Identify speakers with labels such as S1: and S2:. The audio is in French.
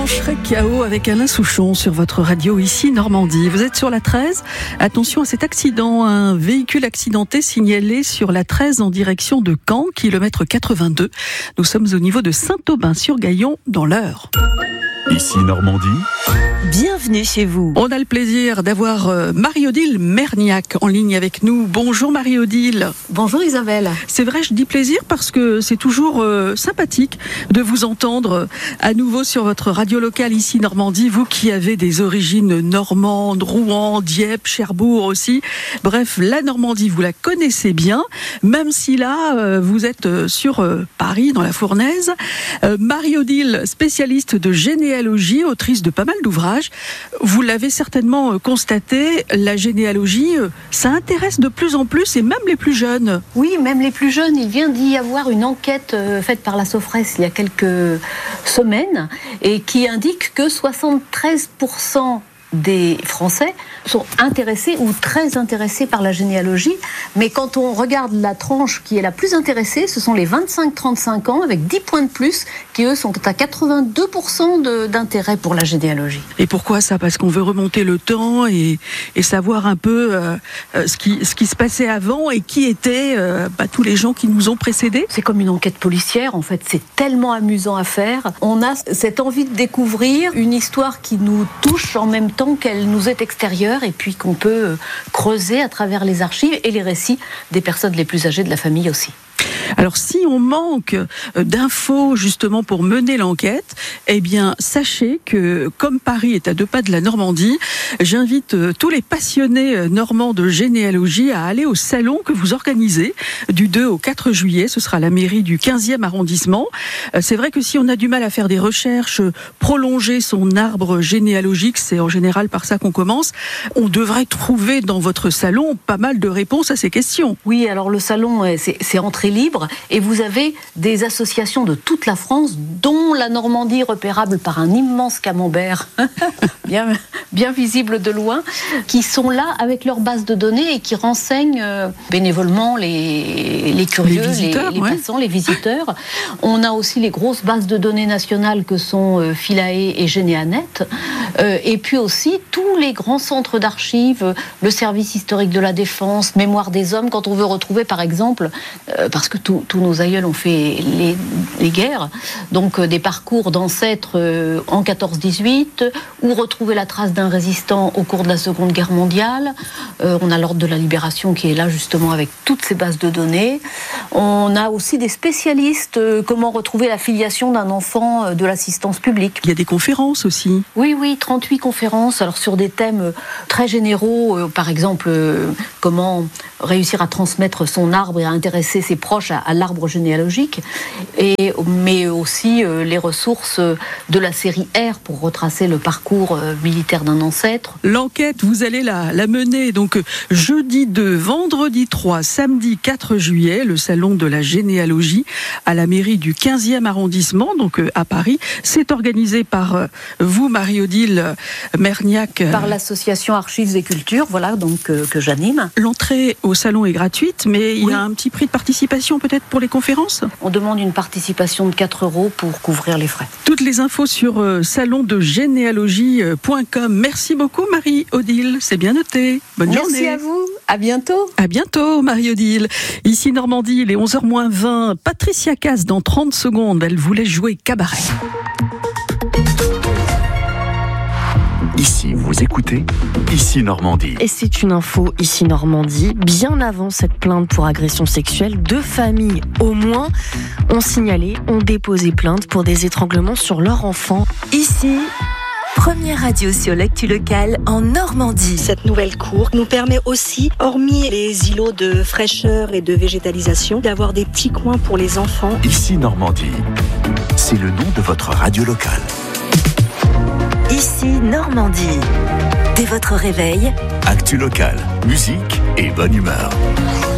S1: Shrek KO avec Alain Souchon sur votre radio ici Normandie. Vous êtes sur la 13. Attention à cet accident. Un véhicule accidenté signalé sur la 13 en direction de Caen, kilomètre 82. Nous sommes au niveau de Saint-Aubin-sur-Gaillon dans l'Eure.
S2: Ici Normandie.
S3: Bienvenue chez vous.
S1: On a le plaisir d'avoir Marie-Odile Merniac en ligne avec nous. Bonjour Marie-Odile.
S3: Bonjour Isabelle.
S1: C'est vrai, je dis plaisir parce que c'est toujours sympathique de vous entendre à nouveau sur votre radio locale ici Normandie. Vous qui avez des origines normandes, Rouen, Dieppe, Cherbourg aussi. Bref, la Normandie, vous la connaissez bien, même si là, vous êtes sur Paris, dans la Fournaise. Marie-Odile, spécialiste de généalogie, autrice de pas mal d'ouvrages. Vous l'avez certainement constaté, la généalogie, ça intéresse de plus en plus et même les plus jeunes.
S3: Oui, même les plus jeunes. Il vient d'y avoir une enquête faite par la Sofres il y a quelques semaines et qui indique que 73% des Français sont intéressés ou très intéressés par la généalogie. Mais quand on regarde la tranche qui est la plus intéressée, ce sont les 25-35 ans avec 10 points de plus qui, eux, sont à 82% d'intérêt pour la généalogie.
S1: Et pourquoi ça ? Parce qu'on veut remonter le temps et savoir un peu ce qui se passait avant et qui étaient tous les gens qui nous ont précédés.
S3: C'est comme une enquête policière, en fait. C'est tellement amusant à faire. On a cette envie de découvrir une histoire qui nous touche en même temps qu'elle nous est extérieure et puis qu'on peut creuser à travers les archives et les récits des personnes les plus âgées de la famille aussi.
S1: Alors si on manque d'infos justement pour mener l'enquête, eh bien sachez que comme Paris est à 2 pas de la Normandie, j'invite tous les passionnés normands de généalogie à aller au salon que vous organisez du 2 au 4 juillet. Ce sera à la mairie du 15e arrondissement. C'est vrai que si on a du mal à faire des recherches, prolonger son arbre généalogique, c'est en général par ça qu'on commence, on devrait trouver dans votre salon pas mal de réponses à ces questions.
S3: Oui, alors le salon, c'est entrée libre et vous avez des associations de toute la France, dont la Normandie repérable par un immense camembert bien visible de loin, qui sont là avec leur base de données et qui renseignent bénévolement les curieux, les passants, les visiteurs. On a aussi les grosses bases de données nationales que sont Philae et Généanet, et puis aussi tous les grands centres d'archives, le service historique de la défense, Mémoire des hommes, quand on veut retrouver par exemple, parce que tous nos aïeuls ont fait les guerres, donc des parcours d'ancêtres en 14-18, ou retrouver la trace d'un résistant au cours de la Seconde Guerre mondiale. On a l'Ordre de la Libération qui est là justement avec toutes ces bases de données. On a aussi des spécialistes, comment retrouver la filiation d'un enfant de l'assistance publique.
S1: Il y a des conférences aussi.
S3: Oui, 38 conférences, alors sur des thèmes très généraux, par exemple, comment réussir à transmettre son arbre et à intéresser ses proches à l'arbre généalogique, mais aussi les ressources de la série R pour retracer le parcours militaire d'un ancêtre.
S1: L'enquête, vous allez la mener donc jeudi 2, vendredi 3, samedi 4 juillet, le salon de la généalogie à la mairie du 15e arrondissement, donc à Paris. C'est organisé par vous, Marie-Odile Merniac.
S3: Par l'association Archives et Culture, voilà, donc que j'anime.
S1: L'entrée au salon est gratuite, mais il y a un petit prix de participation peut-être pour les conférences ?
S3: On demande une participation de 4 € pour couvrir les frais.
S1: Toutes les infos sur salondegénéalogie.com. Merci beaucoup Marie-Odile, c'est bien noté. Bonne journée.
S3: Merci à vous, à bientôt.
S1: À bientôt Marie-Odile. Ici Normandie, il est 11h-20. Patricia Cass dans 30 secondes, elle voulait jouer cabaret.
S2: Ici, vous écoutez Ici Normandie.
S4: Et c'est une info Ici Normandie. Bien avant cette plainte pour agression sexuelle, 2 familles au moins ont signalé, ont déposé plainte pour des étranglements sur leur enfant.
S5: Ici, première radio sur l'actu locale en Normandie.
S6: Cette nouvelle cour nous permet aussi, hormis les îlots de fraîcheur et de végétalisation, d'avoir des petits coins pour les enfants.
S2: Ici Normandie, c'est le nom de votre radio locale.
S5: Ici Normandie. Dès votre réveil,
S2: actu locale, musique et bonne humeur.